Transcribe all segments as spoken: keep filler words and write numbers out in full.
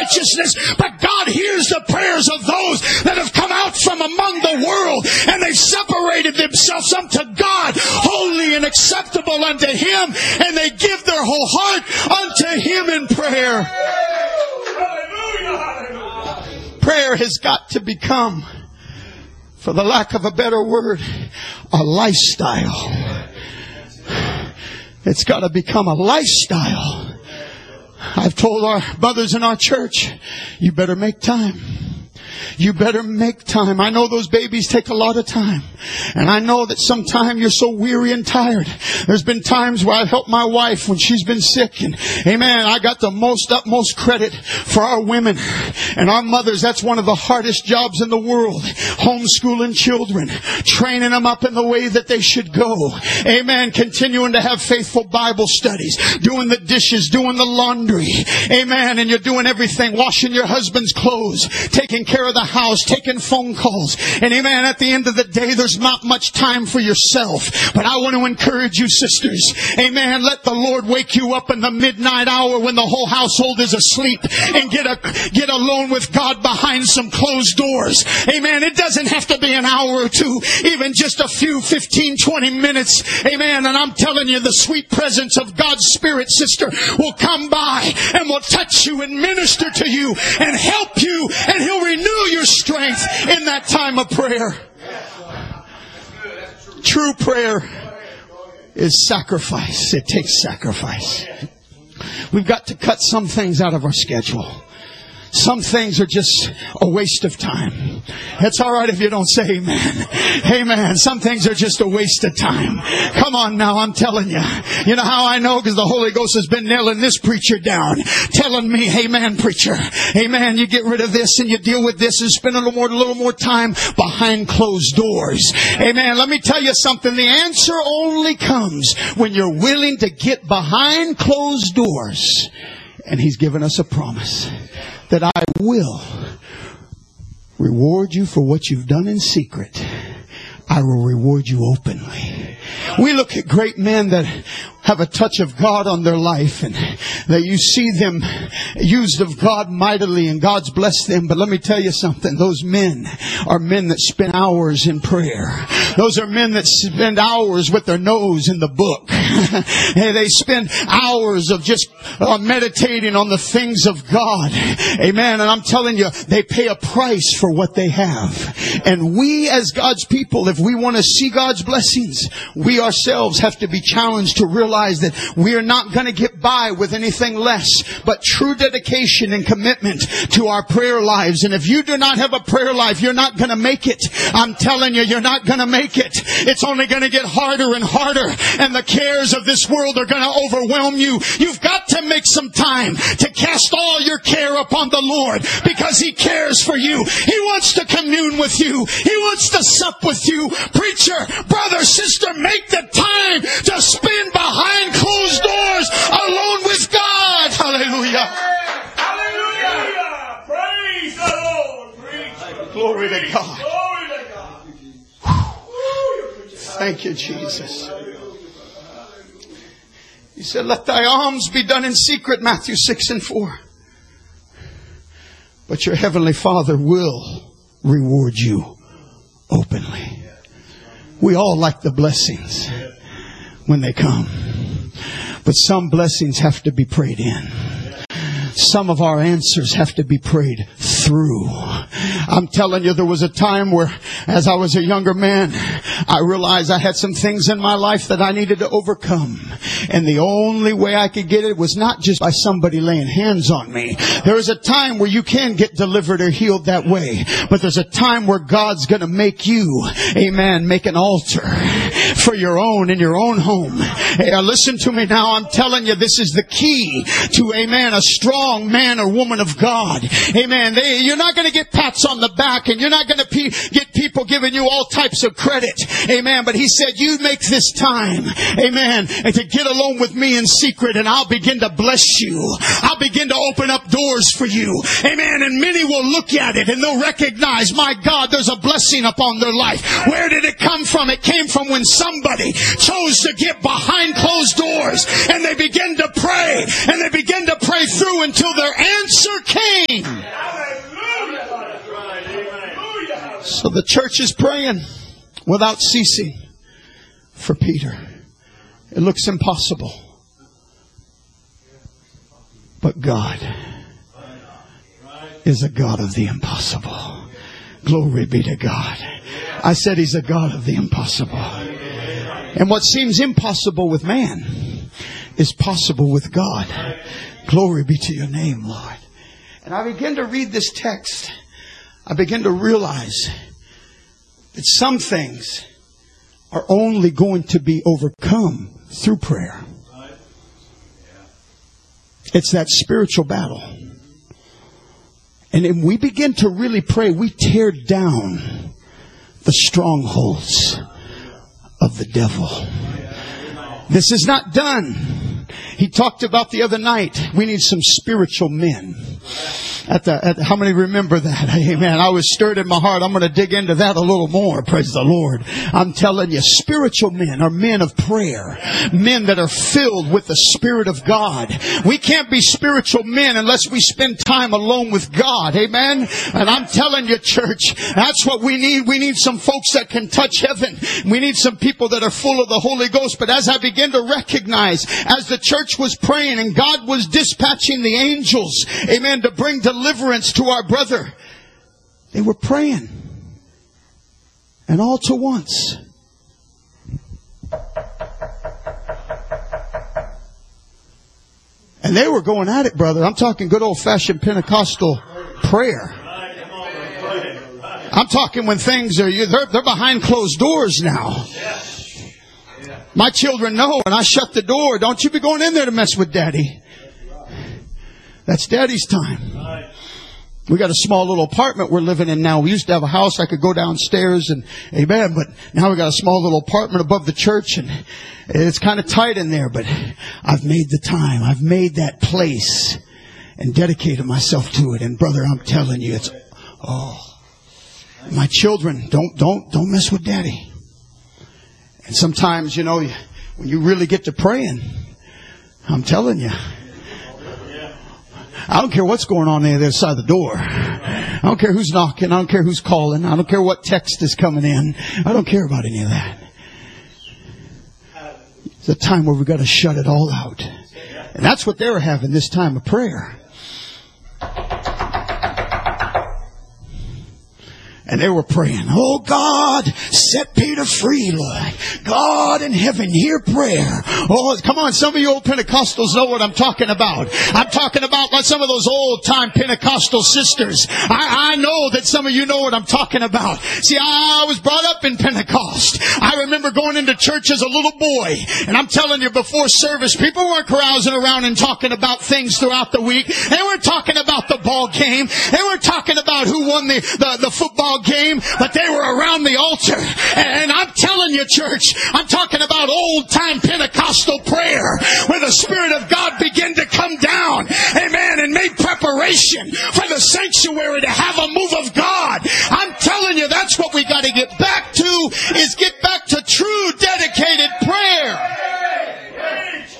righteousness, but God hears the prayers of those that have come out from among the world, and they've separated themselves unto God, holy and acceptable unto Him, and they give their whole heart unto Him in prayer. Prayer has got to become, for the lack of a better word, a lifestyle. It's got to become a lifestyle. I've told our brothers in our church, you better make time. You better make time. I know those babies take a lot of time. And I know that sometimes you're so weary and tired. There's been times where I've helped my wife when she's been sick. And amen, I got the most utmost credit for our women and our mothers. That's one of the hardest jobs in the world. Homeschooling children. Training them up in the way that they should go. Amen. Continuing to have faithful Bible studies. Doing the dishes. Doing the laundry. Amen. And you're doing everything. Washing your husband's clothes. Taking care of the house, taking phone calls. And amen, at the end of the day, there's not much time for yourself. But I want to encourage you, sisters. Amen, let the Lord wake you up in the midnight hour when the whole household is asleep and get a, get alone with God behind some closed doors. Amen, it doesn't have to be an hour or two, even just a few, fifteen, twenty minutes. Amen, and I'm telling you, the sweet presence of God's Spirit, sister, will come by and will touch you and minister to you and help you, and He'll renew your strength in that time of prayer. True prayer is sacrifice. It takes sacrifice. We've got to cut some things out of our schedule. Some things are just a waste of time. It's all right if you don't say amen. Amen. Some things are just a waste of time. Come on now, I'm telling you. You know how I know? Because the Holy Ghost has been nailing this preacher down. Telling me, amen, preacher. Amen. You get rid of this and you deal with this and spend a little more, a little more time behind closed doors. Amen. Let me tell you something. The answer only comes when you're willing to get behind closed doors. And He's given us a promise that I will reward you for what you've done in secret. I will reward you openly. We look at great men that have a touch of God on their life, and that you see them used of God mightily, and God's blessed them. But let me tell you something. Those men are men that spend hours in prayer. Those are men that spend hours with their nose in the book. Hey, they spend hours of just uh, meditating on the things of God. Amen. And I'm telling you, they pay a price for what they have. And we as God's people, if we want to see God's blessings, we ourselves have to be challenged to realize that we are not going to get by with anything less but true dedication and commitment to our prayer lives. And if you do not have a prayer life, you're not going to make it. I'm telling you, you're not going to make it. It's only going to get harder and harder, and the cares of this world are going to overwhelm you. You've got to make some time to cast all your care upon the Lord, because He cares for you. He wants to commune with you. He wants to sup with you. Preacher, brother, sister, make the time to spend behind closed doors alone with God. Hallelujah. Hallelujah. Praise the Lord. Praise Glory to God. Glory to God. Thank you, Jesus. He said, let thy alms be done in secret, Matthew six and four. But your heavenly Father will reward you openly. We all like the blessings when they come. But some blessings have to be prayed in. Some of our answers have to be prayed through. I'm telling you, there was a time where, as I was a younger man, I realized I had some things in my life that I needed to overcome. And the only way I could get it was not just by somebody laying hands on me. There is a time where you can get delivered or healed that way. But there's a time where God's going to make you, amen, make an altar for your own in your own home. Hey, listen to me now. I'm telling you, this is the key to, amen, a strong man or woman of God. Amen. They, you're not going to get pats on the back, and you're not going to pe- get people giving you all types of credit. Amen. But He said, you make this time, amen, and to get alone with me in secret, and I'll begin to bless you. I'll begin to open up doors for you. Amen. And many will look at it and they'll recognize, my God, there's a blessing upon their life. Where did it come from? It came from when somebody chose to get behind closed doors, and they began to pray, and they began to pray through until their answer came. So the church is praying without ceasing for Peter. It looks impossible. But God is a God of the impossible. Glory be to God. I said He's a God of the impossible. And what seems impossible with man is possible with God. Glory be to your name, Lord. And I begin to read this text. I begin to realize that some things are only going to be overcome through prayer. It's that spiritual battle. And when we begin to really pray, we tear down the strongholds of the devil. This is not done. He talked about the other night, we need some spiritual men. At the, at, how many remember that? Amen. I was stirred in my heart. I'm going to dig into that a little more. Praise the Lord. I'm telling you, spiritual men are men of prayer. Men that are filled with the Spirit of God. We can't be spiritual men unless we spend time alone with God. Amen. And I'm telling you, church, that's what we need. We need some folks that can touch heaven. We need some people that are full of the Holy Ghost. But as I begin to recognize, as the church was praying and God was dispatching the angels, amen, to bring deliverance deliverance to our brother, they were praying, and all to once and they were going at it, brother. I'm talking good old-fashioned Pentecostal prayer. I'm talking when things are they're, they're behind closed doors now. My children know, and I shut the door. Don't you be going in there to mess with Daddy. That's Daddy's time. We got a small little apartment we're living in now. We used to have a house I could go downstairs and amen, but now we got a small little apartment above the church and it's kind of tight in there, but I've made the time. I've made that place and dedicated myself to it. And brother, I'm telling you, it's, oh, my children, don't, don't, don't mess with Daddy. And sometimes, you know, when you really get to praying, I'm telling you, I don't care what's going on on the other side of the door. I don't care who's knocking. I don't care who's calling. I don't care what text is coming in. I don't care about any of that. It's a time where we've got to shut it all out. And that's what they were having this time of prayer. And they were praying, oh God, set Peter free, Lord. God in heaven, hear prayer. Oh, come on, some of you old Pentecostals know what I'm talking about. I'm talking about like some of those old time Pentecostal sisters. I, I know that some of you know what I'm talking about. See, I, I was brought up in Pentecost. I remember going into church as a little boy. And I'm telling you, before service, people weren't carousing around and talking about things throughout the week. They weren't talking about the ball game. They weren't talking about who won the, the, the football game, but they were around the altar. And I'm telling you, church, I'm talking about old-time Pentecostal prayer where the Spirit of God began to come down, amen, and made preparation for the sanctuary to have a move of God. I'm telling you, that's what we got to get back to, is get back to true, dedicated prayer.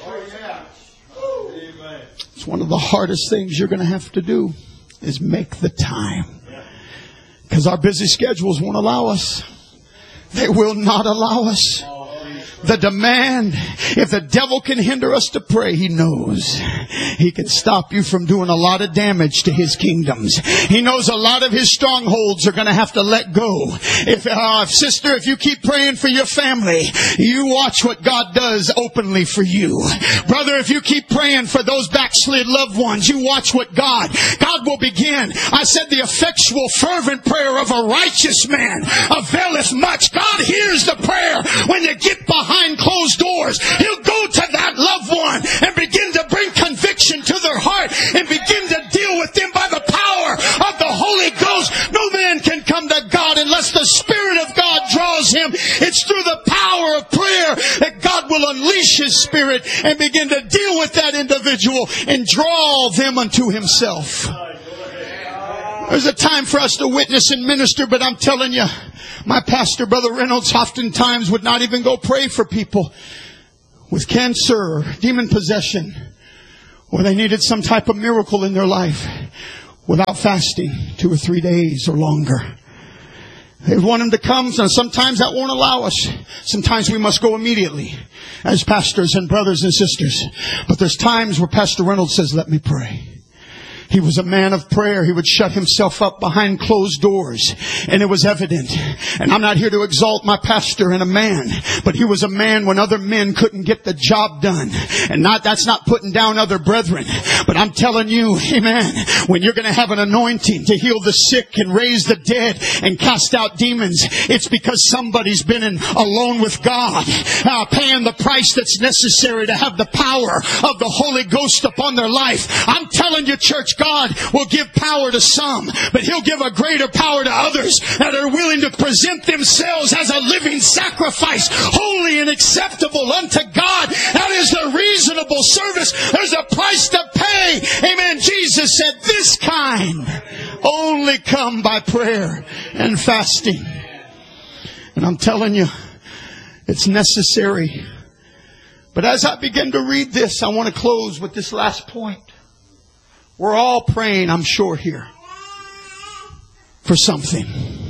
It's one of the hardest things you're going to have to do, is make the time. Because our busy schedules won't allow us. They will not allow us. The demand, if the devil can hinder us to pray, he knows he can stop you from doing a lot of damage to his kingdoms. He knows a lot of his strongholds are going to have to let go. If, uh, sister, if you keep praying for your family, you watch what God does openly for you. Brother, if you keep praying for those backslid loved ones, you watch what God, God will begin. I said the effectual fervent prayer of a righteous man availeth much. God hears the prayer when you get behind Behind closed doors. He'll go to that loved one and begin to bring conviction to their heart and begin to deal with them by the power of the Holy Ghost. No man can come to God unless the Spirit of God draws him. It's through the power of prayer that God will unleash His Spirit and begin to deal with that individual and draw them unto Himself. There's a time for us to witness and minister, but I'm telling you, my pastor, Brother Reynolds, oftentimes would not even go pray for people with cancer or demon possession, or they needed some type of miracle in their life, without fasting two or three days or longer. They want him to come, and sometimes that won't allow us. Sometimes we must go immediately as pastors and brothers and sisters. But there's times where Pastor Reynolds says, let me pray. He was a man of prayer. He would shut himself up behind closed doors. And it was evident. And I'm not here to exalt my pastor and a man. But he was a man when other men couldn't get the job done. And not that's not putting down other brethren. But I'm telling you, amen, when you're going to have an anointing to heal the sick and raise the dead and cast out demons, it's because somebody's been in, alone with God, uh, paying the price that's necessary to have the power of the Holy Ghost upon their life. I'm telling you, church, God will give power to some, but He'll give a greater power to others that are willing to present themselves as a living sacrifice, holy and acceptable unto God. That is the reasonable service. There's a price to pay. Amen. Jesus said, this kind only come by prayer and fasting. And I'm telling you, it's necessary. But as I begin to read this, I want to close with this last point. We're all praying, I'm sure, here for something.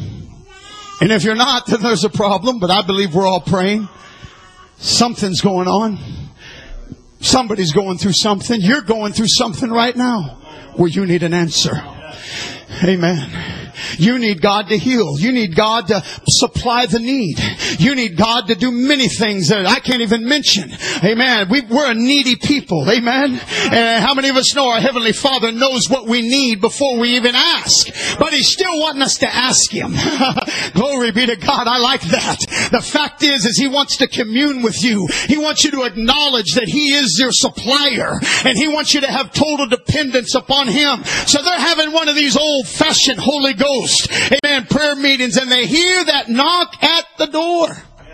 And if you're not, then there's a problem. But I believe we're all praying. Something's going on. Somebody's going through something. You're going through something right now where you need an answer. Amen. You need God to heal. You need God to supply the need. You need God to do many things that I can't even mention. Amen. We, we're a needy people. Amen. And how many of us know our Heavenly Father knows what we need before we even ask? But He's still wanting us to ask Him. Glory be to God. I like that. The fact is, is He wants to commune with you. He wants you to acknowledge that He is your supplier. And He wants you to have total dependence upon Him. So they're having one of these old-fashioned Holy Ghost amen, prayer meetings, and they hear that knock at the door.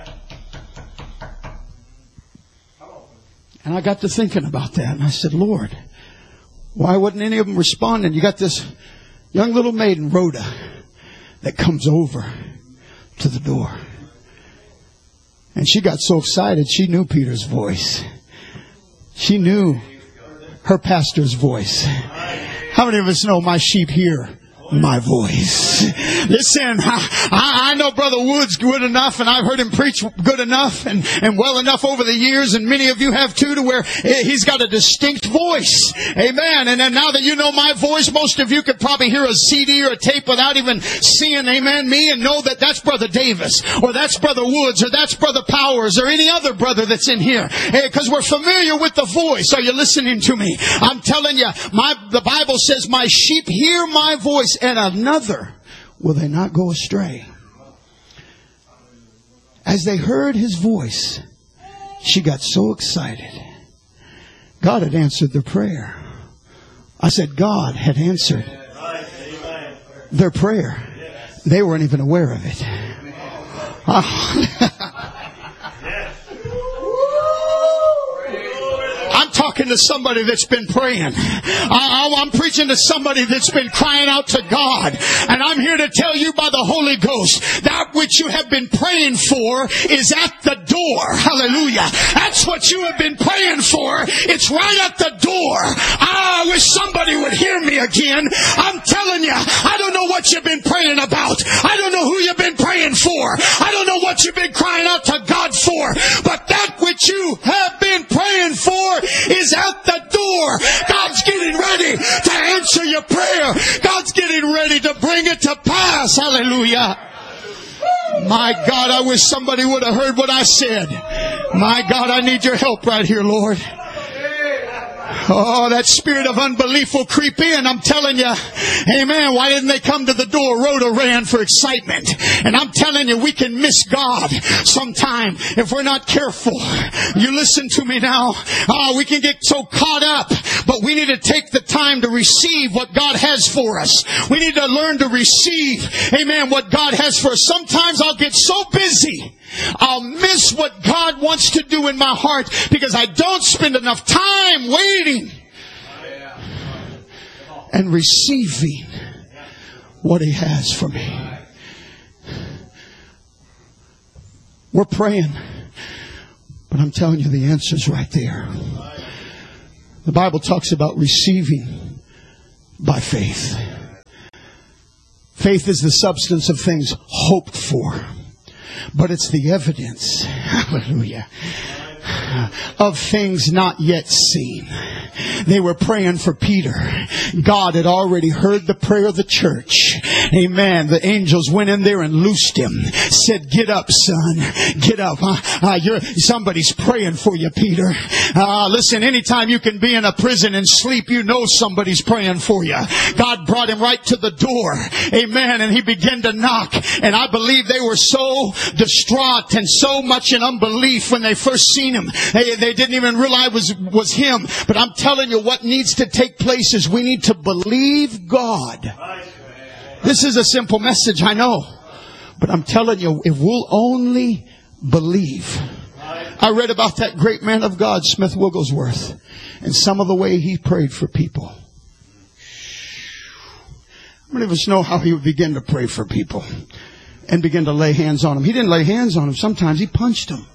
And I got to thinking about that, and I said, Lord, why wasn't any of them responding? You got this young little maiden, Rhoda, that comes over to the door. And she got so excited, she knew Peter's voice. She knew her pastor's voice. How many of us know my sheep hear my voice? Listen, I, I know Brother Woods good enough, and I've heard him preach good enough and, and well enough over the years, and many of you have too, to where he's got a distinct voice. Amen. And then now that you know my voice, most of you could probably hear a C D or a tape without even seeing, amen, me, and know that that's Brother Davis, or that's Brother Woods, or that's Brother Powers, or any other brother that's in here. Because we're familiar with the voice. Are you listening to me? I'm telling you, my the Bible says, my sheep hear my voice, and another will they not go astray. As they heard His voice, she got so excited. God had answered their prayer. I said God had answered their prayer. They weren't even aware of it. I'm talking to somebody that's been praying. I, I'm preaching to somebody that's been crying out to God. And I'm here to tell you by the Holy Ghost, that which you have been praying for is at the door. Hallelujah. That's what you have been praying for. It's right at the door. I wish somebody would hear me again. I'm telling you, I don't know what you've been praying about. I don't know who you've been praying for. I don't know what you've been crying out to God for. But that which you have been praying for is at the door. God's getting ready to answer your prayer. God's getting ready to bring it to pass. Hallelujah. My God, I wish somebody would have heard what I said. My God, I need your help right here, Lord. Oh, that spirit of unbelief will creep in. I'm telling you. Amen. Why didn't they come to the door? Rhoda ran for excitement. And I'm telling you, we can miss God sometime if we're not careful. You listen to me now. Oh, we can get so caught up. But we need to take the time to receive what God has for us. We need to learn to receive, amen, what God has for us. Sometimes I'll get so busy, I'll miss what God wants to do in my heart because I don't spend enough time waiting and receiving what He has for me. We're praying, but I'm telling you, the answer's right there. The Bible talks about receiving by faith. Faith is the substance of things hoped for, but it's the evidence, hallelujah, of things not yet seen. They were praying for Peter. God had already heard the prayer of the church. Amen. The angels went in there and loosed him. Said, get up, son. Get up. Uh, uh, you're, somebody's praying for you, Peter. Uh, listen, anytime you can be in a prison and sleep, you know somebody's praying for you. God brought him right to the door. Amen. And he began to knock. And I believe they were so distraught and so much in unbelief when they first seen him. They, they didn't even realize it was, was him. But I'm telling you, what needs to take place is we need to believe God. This is a simple message, I know. But I'm telling you, if we'll only believe. I read about that great man of God, Smith Wigglesworth, and some of the way he prayed for people. How many of us know how he would begin to pray for people and begin to lay hands on them? He didn't lay hands on them. Sometimes he punched them.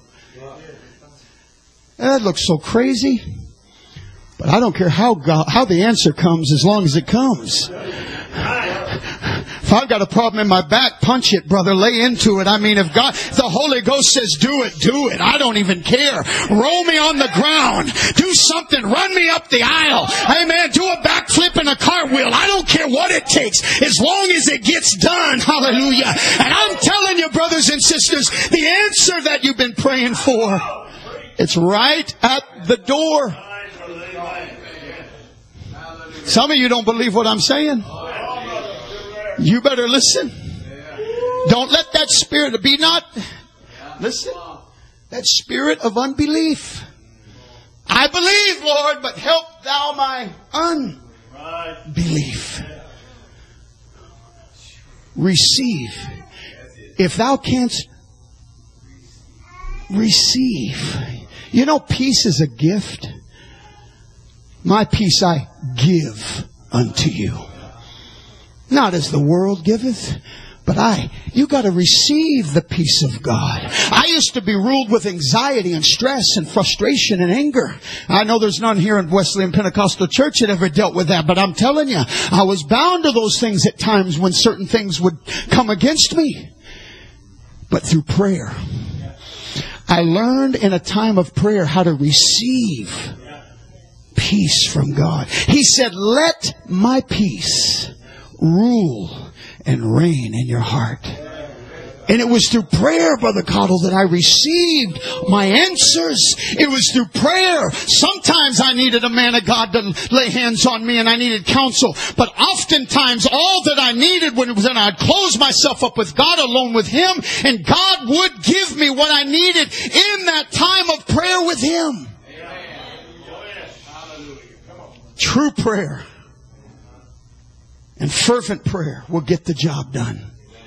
That looks so crazy. But I don't care how God, how the answer comes as long as it comes. If I've got a problem in my back, punch it, brother. Lay into it. I mean, if God, if the Holy Ghost says do it, do it. I don't even care. Roll me on the ground. Do something. Run me up the aisle. Amen. Do a backflip and a cartwheel. I don't care what it takes as long as it gets done. Hallelujah. And I'm telling you, brothers and sisters, the answer that you've been praying for, it's right at the door. Some of you don't believe what I'm saying. You better listen. Don't let that spirit be not. Listen. That spirit of unbelief. I believe, Lord, but help thou my unbelief. Receive. If thou canst receive. You know, peace is a gift. My peace I give unto you. Not as the world giveth, but I. You got to receive the peace of God. I used to be ruled with anxiety and stress and frustration and anger. I know there's none here in Wesleyan Pentecostal Church that ever dealt with that, but I'm telling you, I was bound to those things at times when certain things would come against me. But through prayer, I learned in a time of prayer how to receive peace from God. He said, let my peace rule and reign in your heart. And it was through prayer, Brother Cottle, that I received my answers. It was through prayer. Sometimes I needed a man of God to lay hands on me and I needed counsel. But oftentimes all that I needed when I'd close myself up with God, alone with Him, and God would give me what I needed in that time of prayer with Him. True prayer and fervent prayer will get the job done.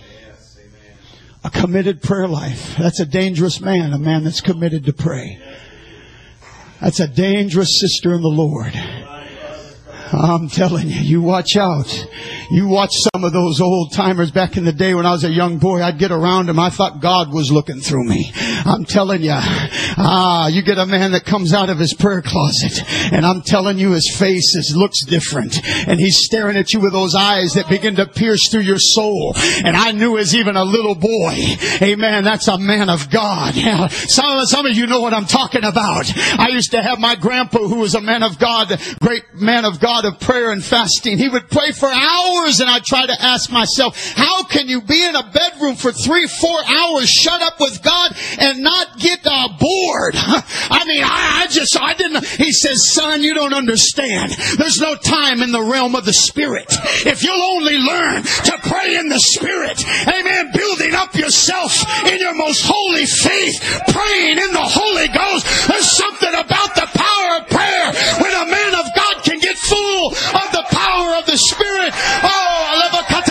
A committed prayer life. That's a dangerous man, a man that's committed to pray. That's a dangerous sister in the Lord. I'm telling you, you watch out. You watch some of those old timers back in the day when I was a young boy. I'd get around them. I thought God was looking through me. I'm telling you, ah, you get a man that comes out of his prayer closet, and I'm telling you, his face is, looks different, and he's staring at you with those eyes that begin to pierce through your soul. And I knew as even a little boy, amen, that's a man of God. Yeah, some, some of you know what I'm talking about. I used to have my grandpa, who was a man of God, great man of God of prayer and fasting. He would pray for hours, and I'd try to ask myself, how can you be in a bedroom for three, four hours shut up with God and not get uh, bored? I mean, I, I just, I didn't. He says, son, you don't understand. There's no time in the realm of the Spirit. If you'll only learn to pray in the Spirit, amen, building up yourself in your most holy faith, praying in the Holy Ghost. There's something about the power of prayer when a man of God can get full of the power of the Spirit. Oh,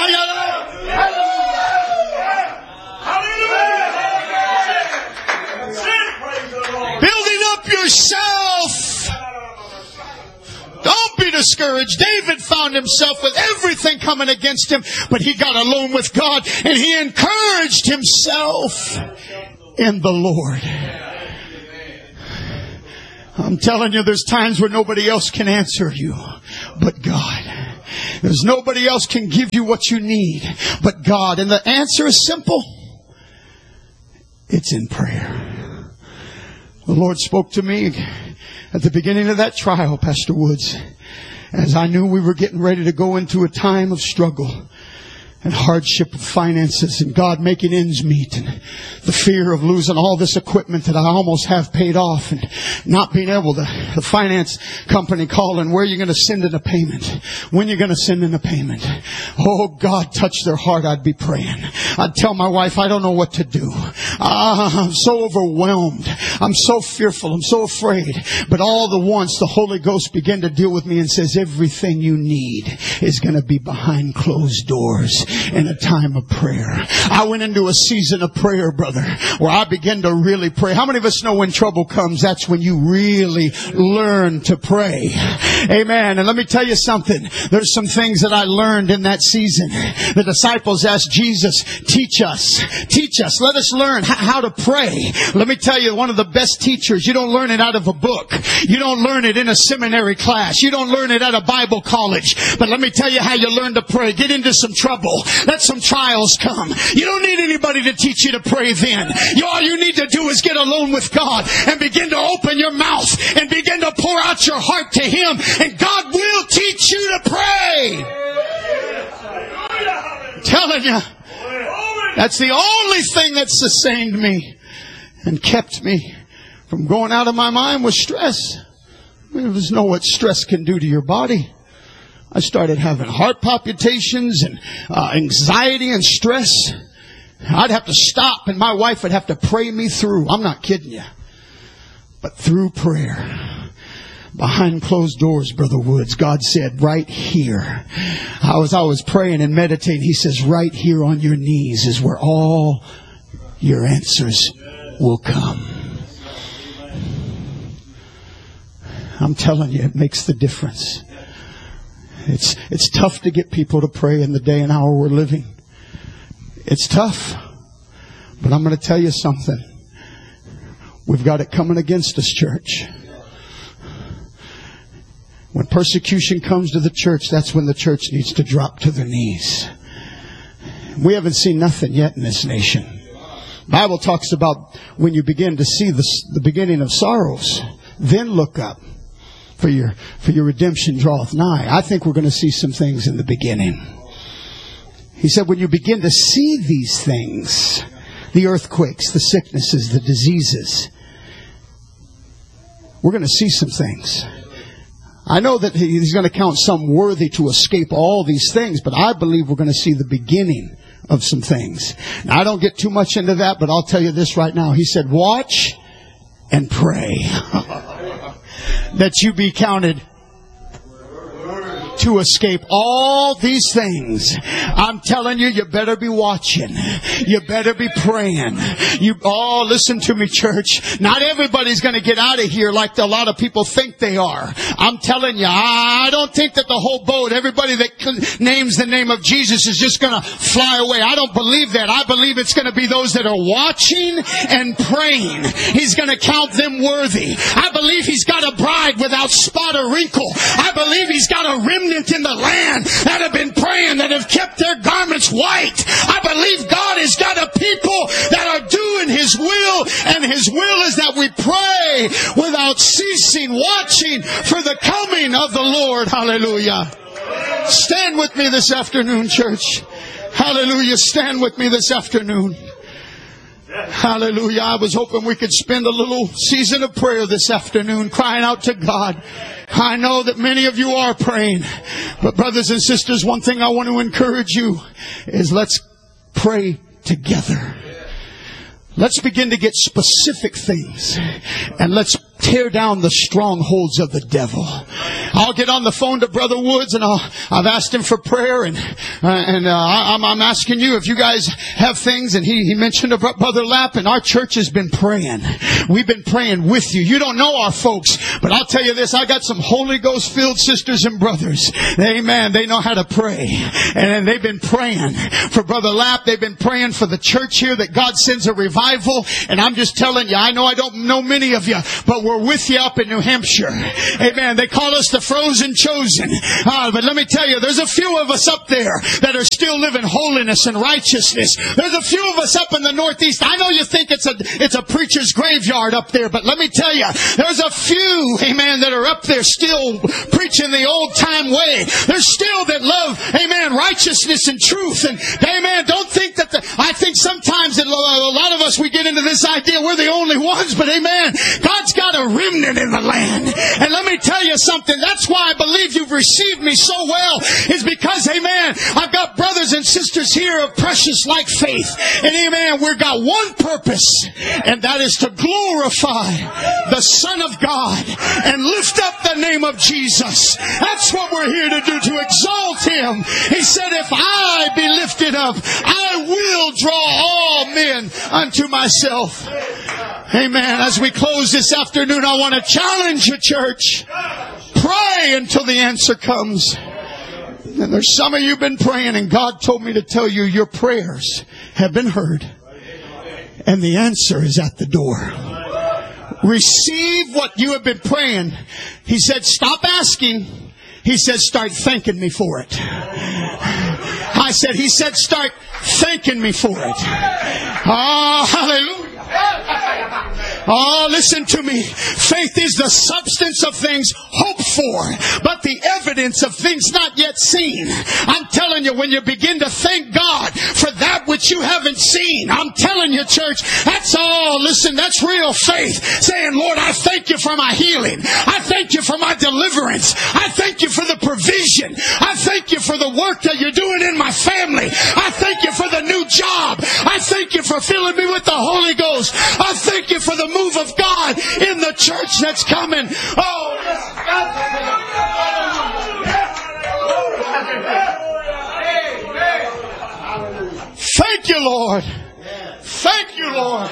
building up yourself. Don't be discouraged. David found himself with everything coming against him, but he got alone with God and he encouraged himself in the Lord. I'm telling you, there's times where nobody else can answer you but God. There's nobody else can give you what you need but God. And the answer is simple. It's in prayer. The Lord spoke to me at the beginning of that trial, Pastor Woods, as I knew we were getting ready to go into a time of struggle and hardship of finances and God making ends meet and the fear of losing all this equipment that I almost have paid off and not being able to, the finance company calling, where are you going to send in a payment? When are you going to send in a payment? Oh, God, touch their heart. I'd be praying. I'd tell my wife, I don't know what to do. Ah, I'm so overwhelmed. I'm so fearful. I'm so afraid. But all the once the Holy Ghost began to deal with me and says, everything you need is going to be behind closed doors in a time of prayer. I went into a season of prayer, brother, where I began to really pray. How many of us know when trouble comes, that's when you really learn to pray? Amen. And let me tell you something. There's some things that I learned in that season. The disciples asked Jesus, teach us, teach us, let us learn how to pray. Let me tell you, one of the best teachers, you don't learn it out of a book. You don't learn it in a seminary class. You don't learn it at a Bible college. But let me tell you how you learn to pray. Get into some trouble. Let some trials come. You don't need anybody to teach you to pray then. You, all you need to do is get alone with God and begin to open your mouth and begin to pour out your heart to Him, and God will teach you to pray. I'm telling you, that's the only thing that sustained me and kept me from going out of my mind was stress. I mean, there's no what stress can do to your body. I started having heart palpitations and uh, anxiety and stress. I'd have to stop and my wife would have to pray me through. I'm not kidding you. But through prayer, behind closed doors, Brother Woods, God said, right here. I was, I was praying and meditating. He says, right here on your knees is where all your answers will come. I'm telling you, it makes the difference. It's it's tough to get people to pray in the day and hour we're living. It's tough. But I'm going to tell you something. We've got it coming against us, church. When persecution comes to the church, that's when the church needs to drop to their knees. We haven't seen nothing yet in this nation. The Bible talks about when you begin to see the, the beginning of sorrows, then look up. For your, for your redemption draweth nigh. I think we're going to see some things in the beginning. He said, when you begin to see these things, the earthquakes, the sicknesses, the diseases, we're going to see some things. I know that He's going to count some worthy to escape all these things, but I believe we're going to see the beginning of some things. Now, I don't get too much into that, but I'll tell you this right now. He said, watch and pray. That you be counted to escape all these things. I'm telling you, you better be watching. You better be praying. You, oh, listen to me, church. Not everybody's going to get out of here like a lot of people think they are. I'm telling you, I don't think that the whole boat, everybody that names the name of Jesus is just going to fly away. I don't believe that. I believe it's going to be those that are watching and praying. He's going to count them worthy. I believe He's got a bride without spot or wrinkle. I believe He's got a remnant in the land that have been praying, that have kept their garments white. I believe God has got a people that are doing His will, and His will is that we pray without ceasing, watching for the coming of the Lord. Hallelujah. Stand with me this afternoon, church. Hallelujah. Stand with me this afternoon. Hallelujah. I was hoping we could spend a little season of prayer this afternoon, crying out to God. I know that many of you are praying. But brothers and sisters, one thing I want to encourage you is let's pray together. Let's begin to get specific things. And let's tear down the strongholds of the devil. I'll get on the phone to Brother Woods and I'll, I've asked him for prayer, and uh, and uh, I'm, I'm asking you if you guys have things. And he, he mentioned about Brother Lapp, and our church has been praying. We've been praying with you. You don't know our folks, but I'll tell you this, I got some Holy Ghost filled sisters and brothers. Amen. They know how to pray. And they've been praying for Brother Lapp. They've been praying for the church here that God sends a revival. And I'm just telling you, I know I don't know many of you, but we're We're with you up in New Hampshire. Amen. They call us the frozen chosen. Uh, but let me tell you, there's a few of us up there that are still living holiness and righteousness. There's a few of us up in the Northeast. I know you think it's a it's a preacher's graveyard up there, but let me tell you, there's a few, amen, that are up there still preaching the old time way. There's still that love, amen, righteousness and truth. And amen, don't think that the, I think sometimes that a lot of us, we get into this idea we're the only ones, but amen, God's got a remnant in the land. And let me tell you something, that's why I believe you've received me so well, is because, amen, I've got brothers and sisters here of precious like faith. And amen, we've got one purpose, and that is to glorify the Son of God and lift up the name of Jesus. That's what we're here to do, to exalt Him. He said, if I be lifted up, I will draw all men unto myself. Amen. As we close this afternoon, I want to challenge you, church. Pray until the answer comes. And there's some of you been praying, and God told me to tell you your prayers have been heard. And the answer is at the door. Receive what you have been praying. He said, stop asking. He said, start thanking me for it. I said, He said, start thanking me for it. Oh, hallelujah. Oh, listen to me. Faith is the substance of things hoped for, but the evidence of things not yet seen. I'm telling you, when you begin to thank God for that which you haven't seen, I'm telling you, church, that's all. Listen, that's real faith. Saying, Lord, I thank you for my healing. I thank you for my deliverance. I thank you for the provision. I thank you for the work that you're doing in my family. I thank you for the new job. I thank you for filling me with the Holy Ghost. I thank you for the move of God in the church that's coming. Oh, thank you, Lord. Thank you, Lord.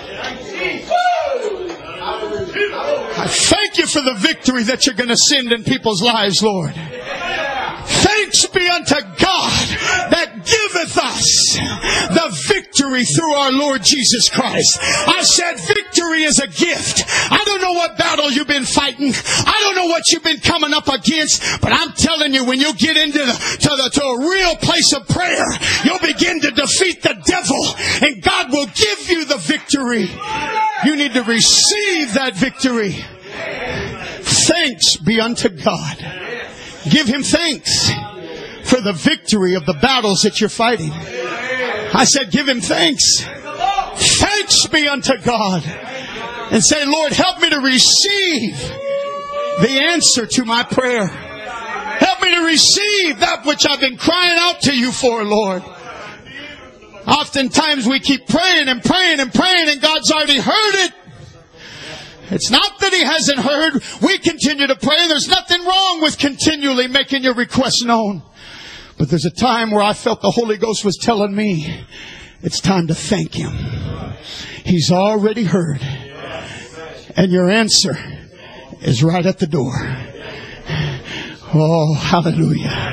I thank you for the victory that you're going to send in people's lives, Lord. Thanks be unto God that giveth us the victory through our Lord Jesus Christ. I said victory is a gift. I don't know what battle you've been fighting. I don't know what you've been coming up against. But I'm telling you, when you get into the, to, the, to a real place of prayer, you'll begin to defeat the devil. And God will give you the victory. You need to receive that victory. Thanks be unto God. Give Him thanks for the victory of the battles that you're fighting. I said, give Him thanks. Thanks be unto God. And say, Lord, help me to receive the answer to my prayer. Help me to receive that which I've been crying out to you for, Lord. Oftentimes we keep praying and praying and praying, and God's already heard it. It's not that He hasn't heard. We continue to pray. There's nothing wrong with continually making your requests known. But there's a time where I felt the Holy Ghost was telling me, it's time to thank Him. He's already heard. And your answer is right at the door. Oh, hallelujah.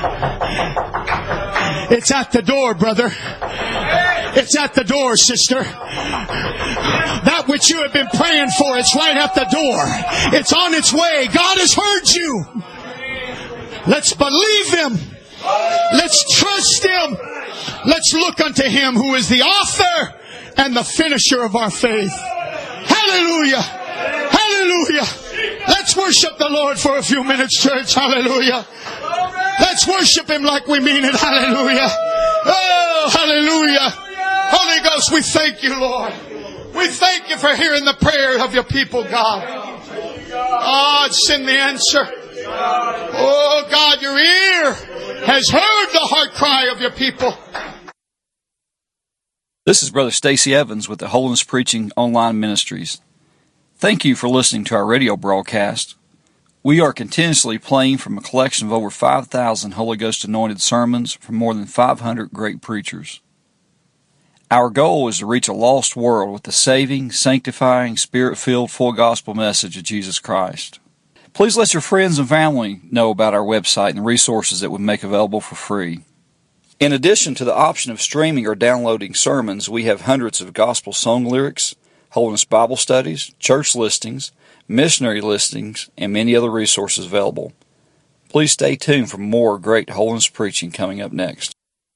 It's at the door, brother. It's at the door, sister. That which you have been praying for, it's right at the door. It's on its way. God has heard you. Let's believe Him. Let's trust Him. Let's look unto Him who is the author and the finisher of our faith. Hallelujah. Hallelujah. Let's worship the Lord for a few minutes, church. Hallelujah. Let's worship Him like we mean it. Hallelujah. Oh, hallelujah. Holy Ghost, we thank you, Lord. We thank you for hearing the prayer of your people, God. Oh, send the answer. Oh, God, your ear has heard the heart cry of your people. This is Brother Stacy Evans with the Holiness Preaching Online Ministries. Thank you for listening to our radio broadcast. We are continuously playing from a collection of over five thousand Holy Ghost anointed sermons from more than five hundred great preachers. Our goal is to reach a lost world with the saving, sanctifying, Spirit-filled, full gospel message of Jesus Christ. Please let your friends and family know about our website and the resources that we make available for free. In addition to the option of streaming or downloading sermons, we have hundreds of gospel song lyrics, Holiness Bible studies, church listings, missionary listings, and many other resources available. Please stay tuned for more great holiness preaching coming up next.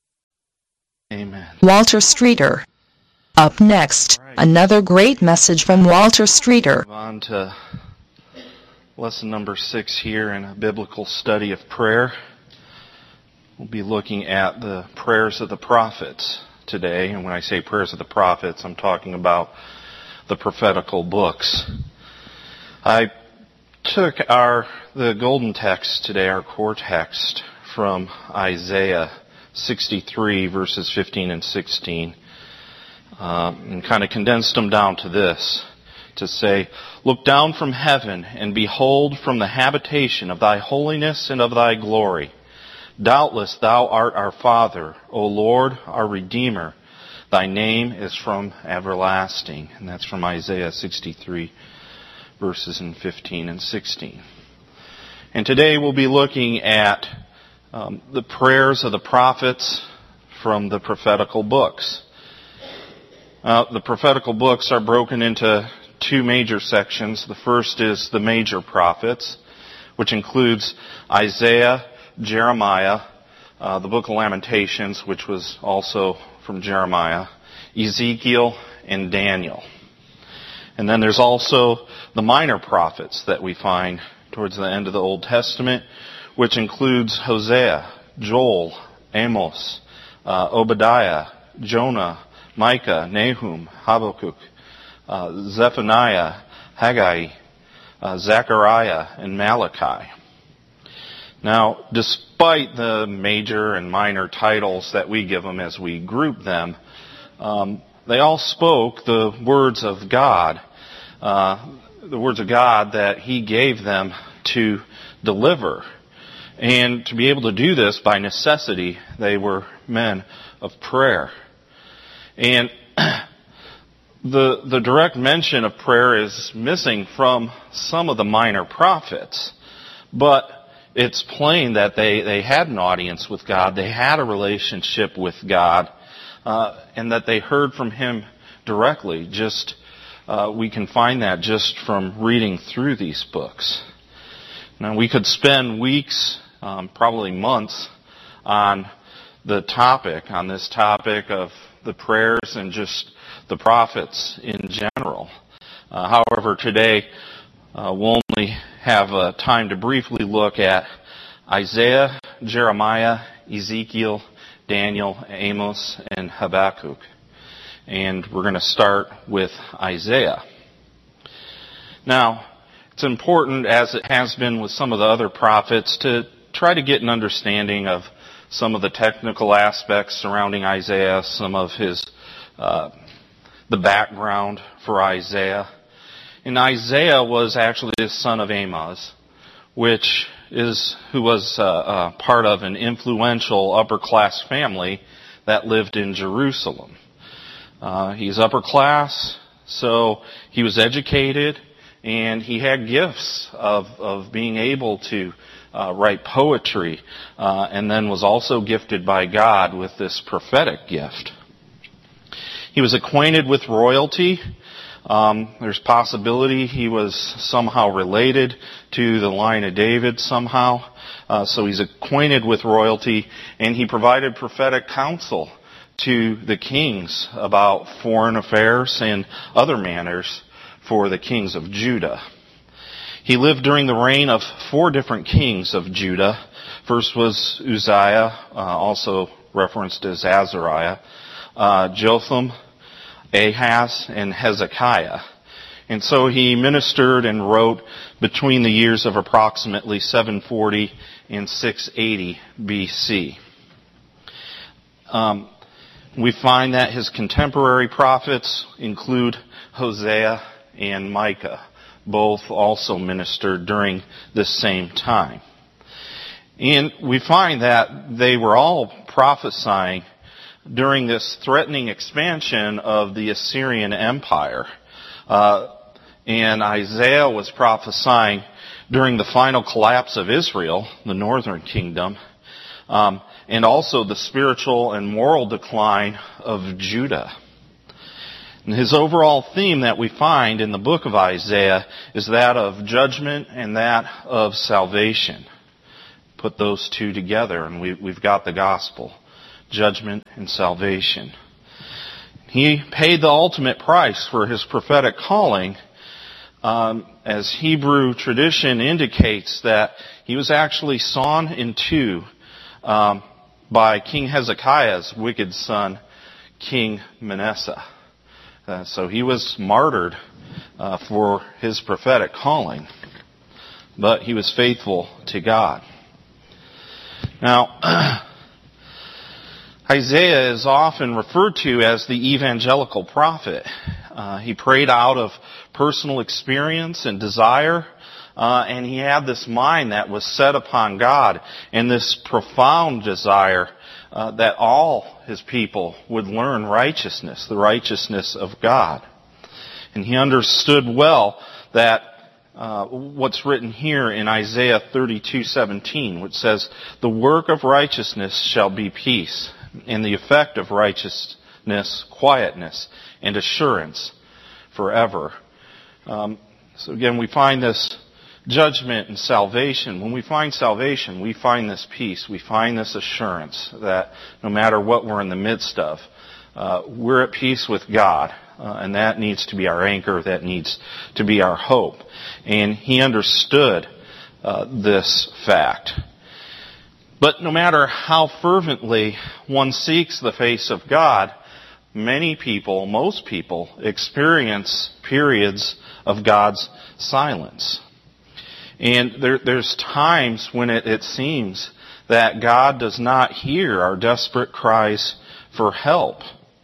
Amen. Walter Streeter. Up next, Right. another great message from Walter Streeter. Move on to lesson number six here in a biblical study of prayer. We'll be looking at the prayers of the prophets today. And when I say prayers of the prophets, I'm talking about the prophetical books. I took our the golden text today, our core text, from Isaiah sixty-three, verses fifteen and sixteen, um, and kind of condensed them down to this, to say, "Look down from heaven and behold from the habitation of thy holiness and of thy glory. Doubtless thou art our Father, O Lord, our Redeemer. Thy name is from everlasting." And that's from Isaiah sixty-three, verses in fifteen and sixteen. And today we'll be looking at um, the prayers of the prophets from the prophetical books. Uh, the prophetical books are broken into two major sections. The first is the major prophets, which includes Isaiah, Jeremiah, uh, the book of Lamentations, which was also from Jeremiah, Ezekiel, and Daniel. And then there's also the minor prophets that we find towards the end of the Old Testament, which includes Hosea, Joel, Amos, uh, Obadiah, Jonah, Micah, Nahum, Habakkuk, uh, Zephaniah, Haggai, uh, Zechariah, and Malachi. Now, despite the major and minor titles that we give them as we group them, um, they all spoke the words of God, uh, the words of God that He gave them to deliver. And to be able to do this by necessity, they were men of prayer. And the the direct mention of prayer is missing from some of the minor prophets, but it's plain that they, they had an audience with God, they had a relationship with God, uh, and that they heard from Him directly. Just uh, we can find that just from reading through these books. Now, we could spend weeks, um, probably months, on the topic, on this topic of the prayers and just the prophets in general. Uh, however, today uh, we'll only have uh, time to briefly look at Isaiah, Jeremiah, Ezekiel, Daniel, Amos, and Habakkuk. And we're going to start with Isaiah. Now, it's important, as it has been with some of the other prophets, to try to get an understanding of some of the technical aspects surrounding Isaiah, some of his uh, the background for Isaiah. And Isaiah was actually the son of Amos, which is who was uh, uh, part of an influential upper class family that lived in Jerusalem. Uh, he's upper class, so he was educated, and he had gifts of of being able to uh, write poetry, uh, and then was also gifted by God with this prophetic gift. He was acquainted with royalty. Um, there's possibility he was somehow related to the line of David somehow. Uh, so he's acquainted with royalty, and he provided prophetic counsel to the kings about foreign affairs and other matters for the kings of Judah. He lived during the reign of four different kings of Judah. First was Uzziah, uh, also referenced as Azariah, uh, Jotham, Ahaz, and Hezekiah. And so he ministered and wrote between the years of approximately seven forty and six eighty B C. Um, we find that his contemporary prophets include Hosea and Micah. Both also ministered during this same time. And we find that they were all prophesying during this threatening expansion of the Assyrian Empire. Uh, and Isaiah was prophesying during the final collapse of Israel, the northern kingdom, um, and also the spiritual and moral decline of Judah. And his overall theme that we find in the book of Isaiah is that of judgment and that of salvation. Put those two together and we, we've got the gospel. Judgment and salvation. He paid the ultimate price for his prophetic calling, um, as Hebrew tradition indicates that he was actually sawn in two um, by King Hezekiah's wicked son, King Manasseh. Uh, so he was martyred uh, for his prophetic calling, but he was faithful to God. Now, Isaiah is often referred to as the evangelical prophet. Uh, he prayed out of personal experience and desire, uh, and he had this mind that was set upon God and this profound desire uh, that all his people would learn righteousness, the righteousness of God. And he understood well that uh, what's written here in Isaiah thirty-two seventeen, which says, "The work of righteousness shall be peace, and the effect of righteousness, quietness, and assurance forever." Um, so again, we find this judgment and salvation. When we find salvation, we find this peace. We find this assurance that no matter what we're in the midst of, uh, we're at peace with God. Uh, and that needs to be our anchor. That needs to be our hope. And he understood uh, this fact. But no matter how fervently one seeks the face of God, many people, most people, experience periods of God's silence. And there, there's times when it, it seems that God does not hear our desperate cries for help.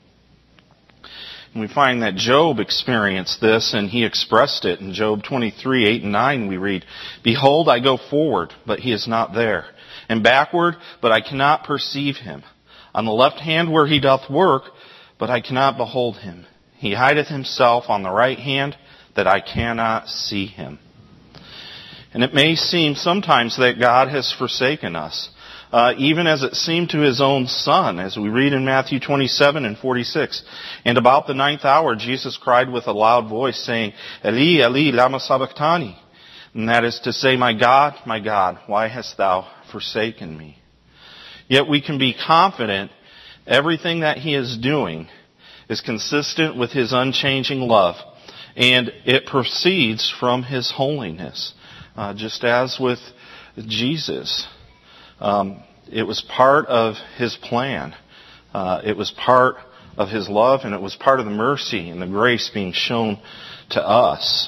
And we find that Job experienced this, and he expressed it in Job twenty-three, eight and nine. We read, "Behold, I go forward, but he is not there. And backward, but I cannot perceive him. On the left hand where he doth work, but I cannot behold him. He hideth himself on the right hand, that I cannot see him." And it may seem sometimes that God has forsaken us, uh, even as it seemed to his own Son, as we read in Matthew twenty-seven and forty-six. "And about the ninth hour, Jesus cried with a loud voice, saying, Eli, Eli, lama sabachthani?" And that is to say, "My God, my God, why hast thou forsaken me?" Yet we can be confident everything that he is doing is consistent with his unchanging love, and it proceeds from his holiness. Uh, just as with Jesus, um, it was part of his plan. Uh, it was part of his love, and it was part of the mercy and the grace being shown to us.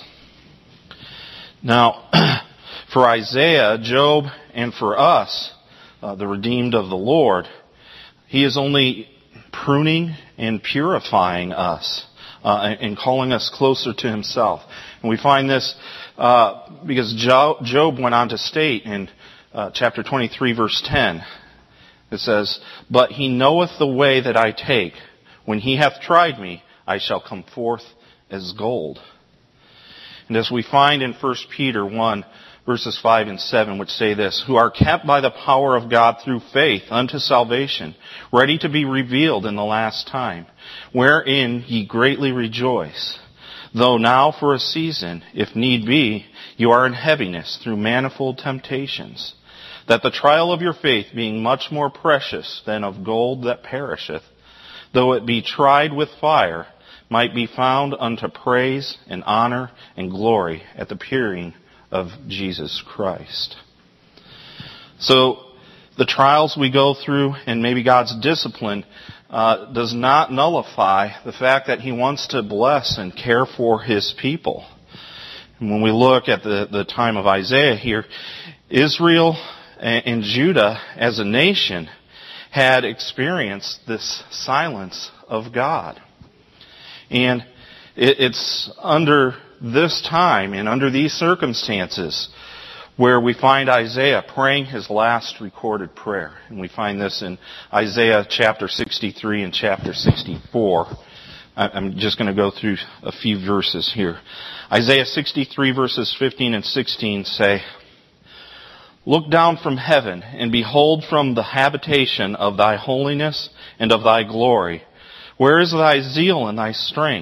Now, for Isaiah, Job, and for us, uh, the redeemed of the Lord, he is only pruning and purifying us uh, and calling us closer to himself. And we find this uh, because Job went on to state in uh, chapter twenty-three, verse ten, it says, "But he knoweth the way that I take. When he hath tried me, I shall come forth as gold." And as we find in First Peter one, verses five and seven, which say this, "Who are kept by the power of God through faith unto salvation, ready to be revealed in the last time, wherein ye greatly rejoice. Though now for a season, if need be, you are in heaviness through manifold temptations, that the trial of your faith, being much more precious than of gold that perisheth, though it be tried with fire, might be found unto praise and honor and glory at the appearing of Jesus Christ." So the trials we go through and maybe God's discipline uh, does not nullify the fact that he wants to bless and care for his people. And when we look at the, the time of Isaiah here, Israel and, and Judah as a nation had experienced this silence of God. And it, it's under this time and under these circumstances where we find Isaiah praying his last recorded prayer. And we find this in Isaiah chapter sixty-three and chapter sixty-four. I'm just going to go through a few verses here. Isaiah sixty-three verses fifteen and sixteen say, "Look down from heaven and behold from the habitation of thy holiness and of thy glory. Where is thy zeal and thy strength?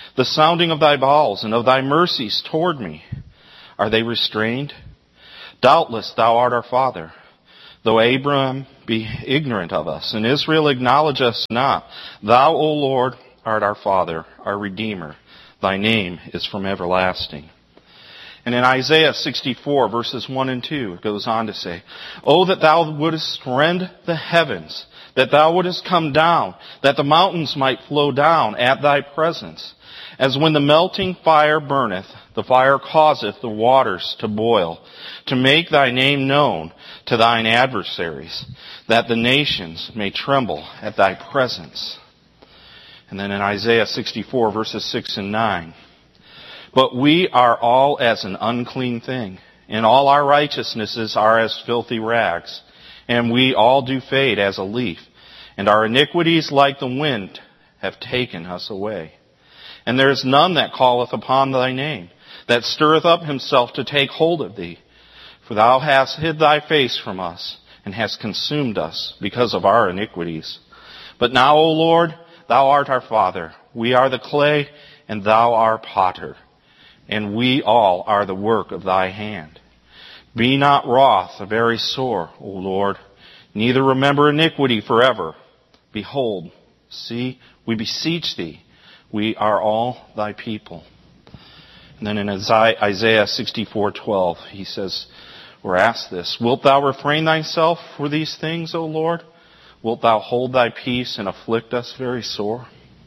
The sounding of thy bowels and of thy mercies toward me, are they restrained? Doubtless thou art our father, though Abraham be ignorant of us, and Israel acknowledge us not. Thou, O Lord, art our Father, our Redeemer. Thy name is from everlasting. And in Isaiah sixty-four, verses one and two, it goes on to say, O that thou wouldest rend the heavens, that thou wouldest come down, that the mountains might flow down at thy presence. As when the melting fire burneth, the fire causeth the waters to boil, to make thy name known to thine adversaries, that the nations may tremble at thy presence. And then in Isaiah sixty-four, verses six and nine, But we are all as an unclean thing, and all our righteousnesses are as filthy rags, and we all do fade as a leaf, and our iniquities like the wind have taken us away. And there is none that calleth upon thy name, that stirreth up himself to take hold of thee. For thou hast hid thy face from us, and hast consumed us because of our iniquities. But now, O Lord, thou art our Father. We are the clay, and thou art potter. And we all are the work of thy hand. Be not wroth, very sore, O Lord, neither remember iniquity forever. Behold, see, we beseech thee, we are all thy people. And then in Isaiah sixty-four twelve, he says, or asks this, Wilt thou refrain thyself for these things, O Lord? Wilt thou hold thy peace and afflict us very sore?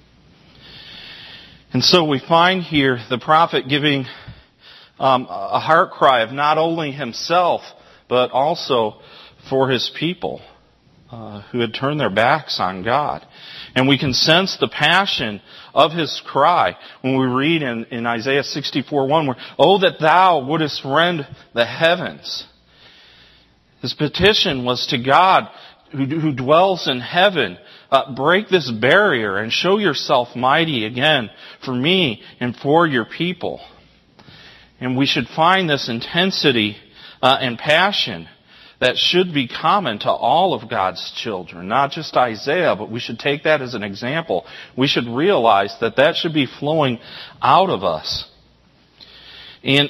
And so we find here the prophet giving um, a heart cry of not only himself, but also for his people uh, who had turned their backs on God. And we can sense the passion of his cry when we read in, in Isaiah sixty-four one, where, Oh, that thou wouldest rend the heavens. His petition was to God who, who dwells in heaven, uh, break this barrier and show yourself mighty again for me and for your people. And we should find this intensity uh, and passion that should be common to all of God's children, not just Isaiah, but we should take that as an example. We should realize that that should be flowing out of us. And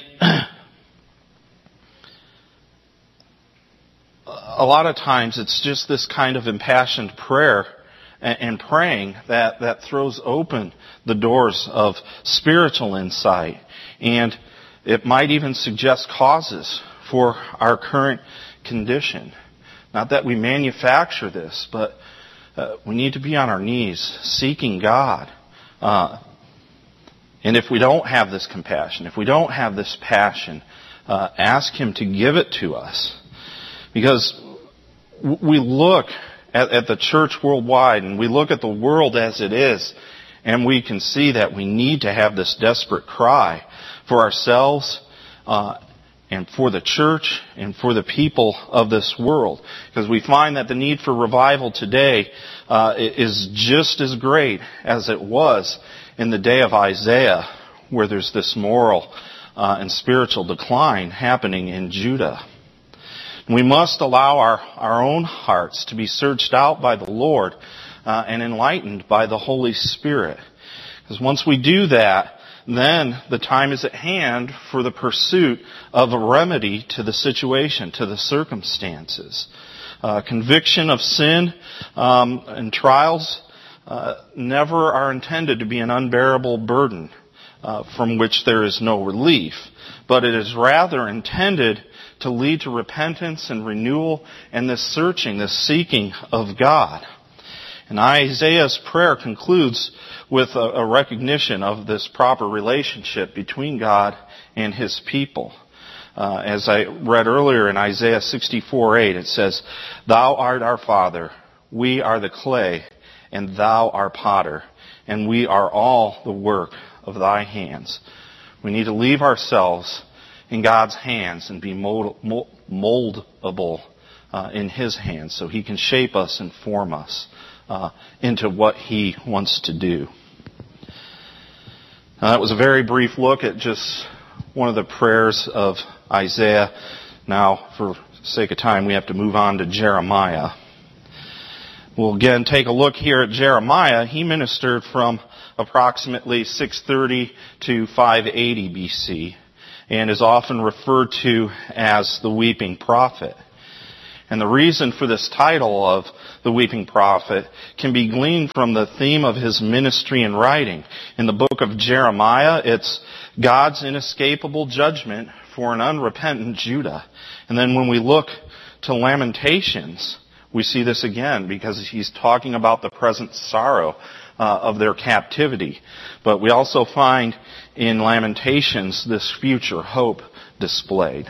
a lot of times it's just this kind of impassioned prayer and praying that, that throws open the doors of spiritual insight. And it might even suggest causes for our current condition. Not that we manufacture this, but uh, we need to be on our knees seeking God. Uh, and if we don't have this compassion, if we don't have this passion, uh, ask Him to give it to us. Because we look at, at the church worldwide and we look at the world as it is, and we can see that we need to have this desperate cry for ourselves, uh, and for the church and for the people of this world. Because we find that the need for revival today uh, is just as great as it was in the day of Isaiah, where there's this moral uh, and spiritual decline happening in Judah. We must allow our, our own hearts to be searched out by the Lord uh, and enlightened by the Holy Spirit. Because once we do that, then the time is at hand for the pursuit of a remedy to the situation, to the circumstances. Uh, conviction of sin um, and trials uh, never are intended to be an unbearable burden uh, from which there is no relief, but it is rather intended to lead to repentance and renewal and this searching, this seeking of God. And Isaiah's prayer concludes with a, a recognition of this proper relationship between God and His people. Uh, as I read earlier in Isaiah sixty-four eight, it says, Thou art our Father, we are the clay, and Thou our potter, and we are all the work of Thy hands. We need to leave ourselves in God's hands and be mold, mold, moldable uh, in His hands so He can shape us and form us Uh, into what He wants to do. Now, that was a very brief look at just one of the prayers of Isaiah. Now, for sake of time, we have to move on to Jeremiah. We'll again take a look here at Jeremiah. He ministered from approximately six thirty to five eighty B C and is often referred to as the Weeping Prophet. And the reason for this title of the Weeping Prophet can be gleaned from the theme of his ministry and writing. In the book of Jeremiah, it's God's inescapable judgment for an unrepentant Judah. And then when we look to Lamentations, we see this again because he's talking about the present sorrow uh, of their captivity. But we also find in Lamentations this future hope displayed.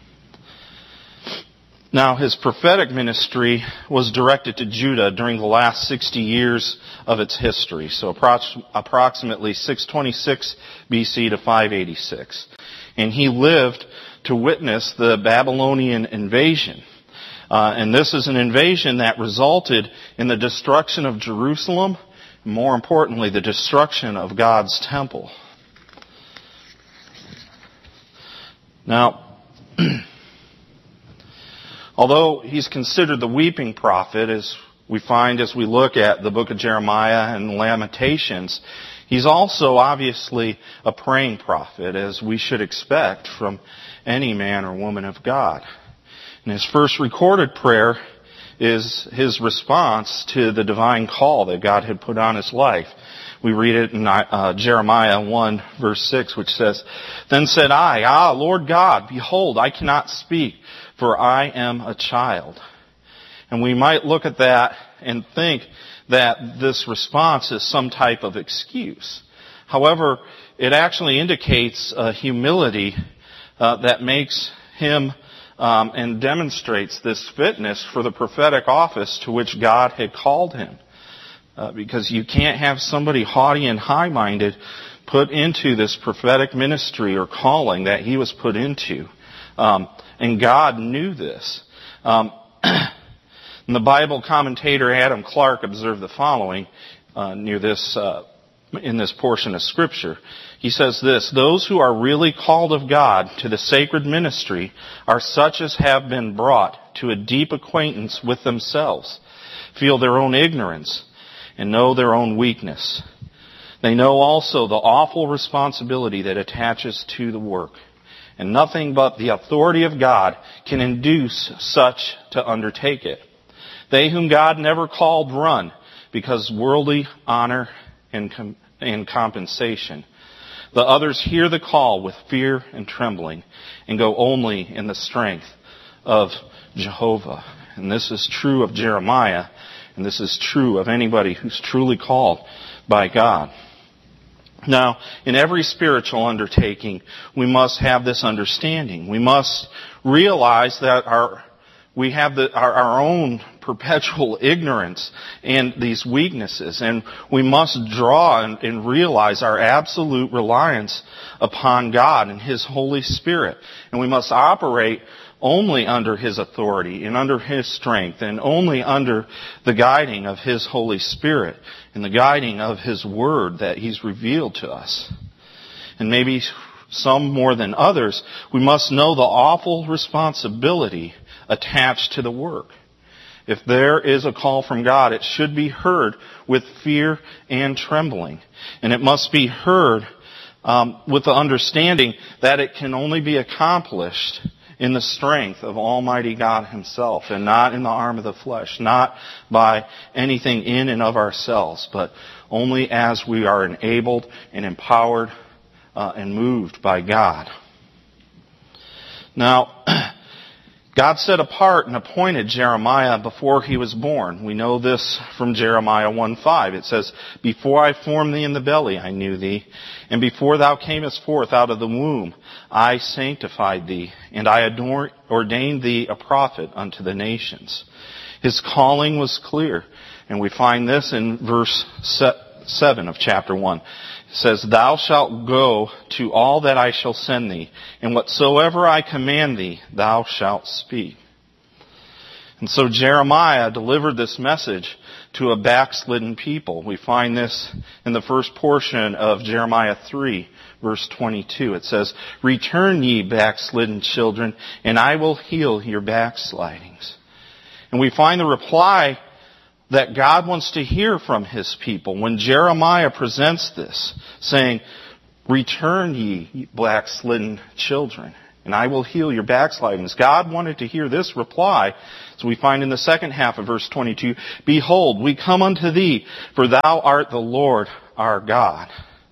Now, his prophetic ministry was directed to Judah during the last sixty years of its history, so approximately six twenty-six B C to five eighty-six. And he lived to witness the Babylonian invasion. Uh, and this is an invasion that resulted in the destruction of Jerusalem, and more importantly, the destruction of God's temple. Now, although he's considered the weeping prophet, as we find as we look at the book of Jeremiah and Lamentations, he's also obviously a praying prophet, as we should expect from any man or woman of God. And his first recorded prayer is his response to the divine call that God had put on his life. We read it in uh, Jeremiah one, verse six, which says, "Then said I, Ah, Lord God, behold, I cannot speak, for I am a child." And we might look at that and think that this response is some type of excuse. However, it actually indicates a humility uh, that makes him um, and demonstrates this fitness for the prophetic office to which God had called him. Uh, because you can't have somebody haughty and high-minded put into this prophetic ministry or calling that he was put into. Um, and God knew this. Um, and the Bible commentator Adam Clarke observed the following uh, near this uh, in this portion of Scripture. He says this: "Those who are really called of God to the sacred ministry are such as have been brought to a deep acquaintance with themselves, feel their own ignorance, and know their own weakness. They know also the awful responsibility that attaches to the work. And nothing but the authority of God can induce such to undertake it. They whom God never called run because worldly honor and, com- and compensation. The others hear the call with fear and trembling and go only in the strength of Jehovah." And this is true of Jeremiah, and this is true of anybody who's truly called by God. Now, in every spiritual undertaking, we must have this understanding. We must realize that our we have the, our, our own perpetual ignorance and these weaknesses, and we must draw and, and realize our absolute reliance upon God and His Holy Spirit. And we must operate only under His authority and under His strength and only under the guiding of His Holy Spirit and the guiding of His Word that He's revealed to us. And maybe some more than others, we must know the awful responsibility attached to the work. If there is a call from God, it should be heard with fear and trembling. And it must be heard um, with the understanding that it can only be accomplished in the strength of Almighty God Himself, and not in the arm of the flesh, not by anything in and of ourselves, but only as we are enabled and empowered uh, and moved by God. Now, God set apart and appointed Jeremiah before he was born. We know this from Jeremiah one five. It says, "Before I formed thee in the belly, I knew thee. And before thou camest forth out of the womb, I sanctified thee. And I ador- ordained thee a prophet unto the nations." His calling was clear. And we find this in verse seven of chapter one. It says, "Thou shalt go to all that I shall send thee, and whatsoever I command thee, thou shalt speak." And so Jeremiah delivered this message to a backslidden people. We find this in the first portion of Jeremiah three, verse twenty-two. It says, "Return ye backslidden children, and I will heal your backslidings." And we find the reply that God wants to hear from His people. When Jeremiah presents this, saying, "Return ye, backslidden children, and I will heal your backslidings." God wanted to hear this reply. So we find in the second half of verse twenty-two, "Behold, we come unto thee, for thou art the Lord our God."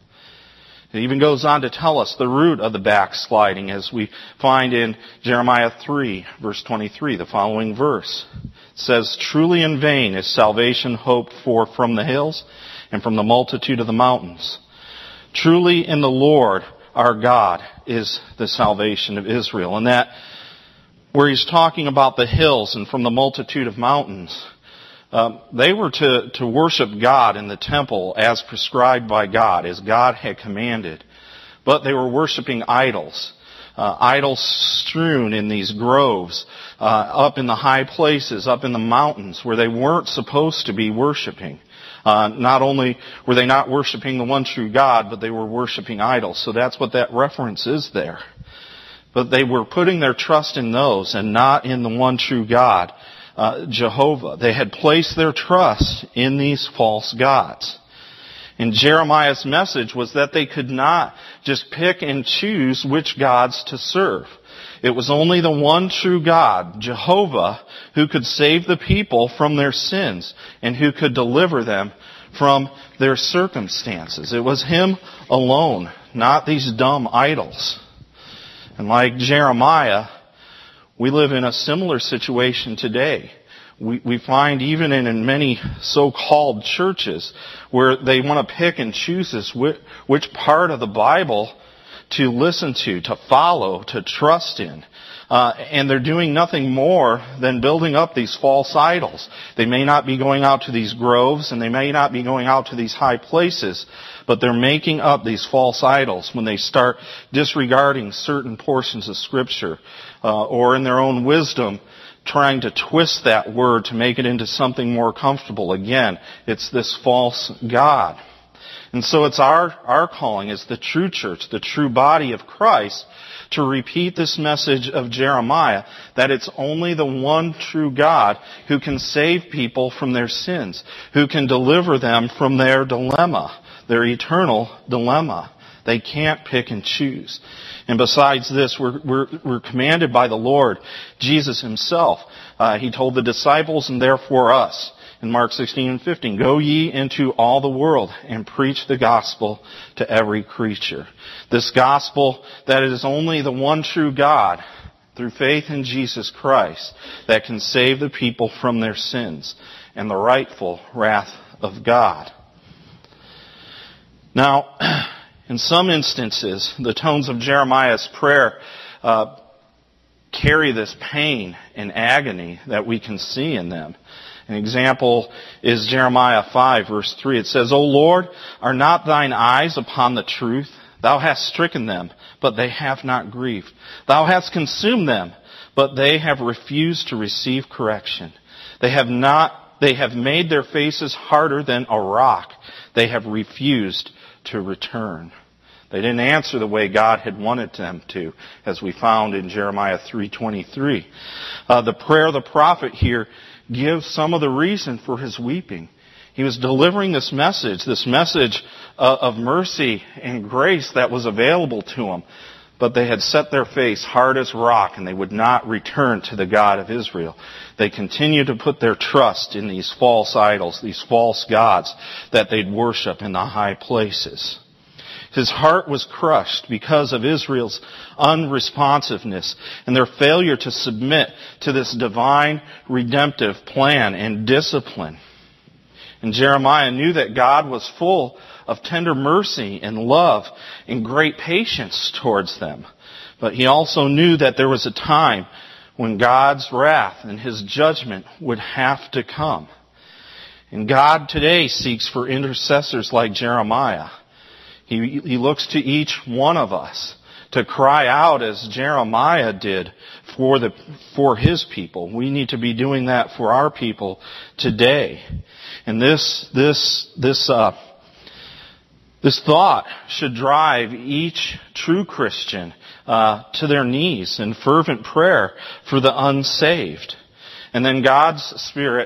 It even goes on to tell us the root of the backsliding, as we find in Jeremiah three, verse twenty-three, the following verse. It says, "Truly in vain is salvation hoped for from the hills and from the multitude of the mountains. Truly in the Lord our God is the salvation of Israel." And that, where he's talking about the hills and from the multitude of mountains, um, they were to, to worship God in the temple as prescribed by God, as God had commanded. But they were worshiping idols. Uh, idols strewn in these groves, uh, up in the high places, up in the mountains, where they weren't supposed to be worshiping. Uh, not only were they not worshiping the one true God, but they were worshiping idols. So that's what that reference is there. But they were putting their trust in those and not in the one true God, uh, Jehovah. They had placed their trust in these false gods. And Jeremiah's message was that they could not just pick and choose which gods to serve. It was only the one true God, Jehovah, who could save the people from their sins and who could deliver them from their circumstances. It was Him alone, not these dumb idols. And like Jeremiah, we live in a similar situation today. We, we find even in, in many so-called churches where they want to pick and choose this, which, which part of the Bible to listen to, to follow, to trust in. Uh, and they're doing nothing more than building up these false idols. They may not be going out to these groves and they may not be going out to these high places, but they're making up these false idols when they start disregarding certain portions of Scripture, uh, or in their own wisdom trying to twist that word to make it into something more comfortable. Again, it's this false God. And so it's our, our calling as the true church, the true body of Christ, to repeat this message of Jeremiah, that it's only the one true God who can save people from their sins, who can deliver them from their dilemma, their eternal dilemma. They can't pick and choose. And besides this, we're, we're, we're commanded by the Lord, Jesus Himself. Uh, he told the disciples and therefore us, in Mark sixteen and fifteen, "Go ye into all the world and preach the gospel to every creature." This gospel that it is only the one true God, through faith in Jesus Christ, that can save the people from their sins and the rightful wrath of God. Now, in some instances, the tones of Jeremiah's prayer uh, carry this pain and agony that we can see in them. An example is Jeremiah five, verse three. It says, "O Lord, are not thine eyes upon the truth? Thou hast stricken them, but they have not grieved. Thou hast consumed them, but they have refused to receive correction. They have not, they have made their faces harder than a rock. They have refused to return." They didn't answer the way God had wanted them to, as we found in Jeremiah three twenty-three. Uh, the prayer of the prophet here gives some of the reason for his weeping. He was delivering this message, this message uh, of mercy and grace that was available to him. But they had set their face hard as rock, and they would not return to the God of Israel. They continued to put their trust in these false idols, these false gods that they'd worship in the high places. His heart was crushed because of Israel's unresponsiveness and their failure to submit to this divine redemptive plan and discipline. And Jeremiah knew that God was full of tender mercy and love and great patience towards them. But he also knew that there was a time when God's wrath and His judgment would have to come. And God today seeks for intercessors like Jeremiah. He, he looks to each one of us to cry out as Jeremiah did for the for his people. We need to be doing that for our people today. And this this this uh, this thought should drive each true Christian uh, to their knees in fervent prayer for the unsaved. And then God's Spirit,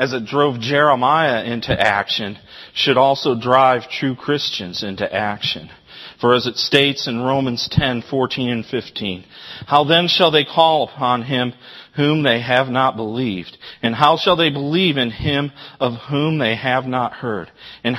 as it drove Jeremiah into action, should also drive true Christians into action. For as it states in Romans ten, fourteen and fifteen, how then shall they call upon him whom they have not believed? And how shall they believe in him of whom they have not heard? And